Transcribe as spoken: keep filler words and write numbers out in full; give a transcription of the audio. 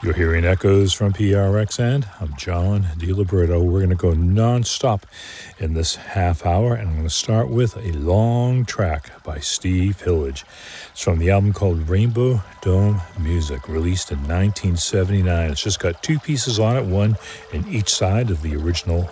You're hearing echoes from P R X, and I'm John DiLiberto. We're going to go nonstop in this half hour, and I'm going to start with a long track by Steve Hillage. It's from the album called Rainbow Dome Music, released in nineteen seventy-nine. It's just got two pieces on it, one in each side of the original